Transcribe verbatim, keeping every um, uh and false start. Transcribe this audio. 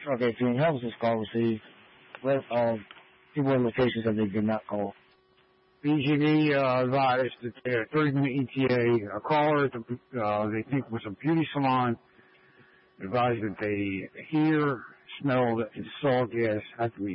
Okay, if you help this call received, let uh, people in locations that they did not call. B G B uh, advised that they had a thirty minute E T A. A caller that uh, they think was a beauty salon advised that they hear, smell, and saw gas after we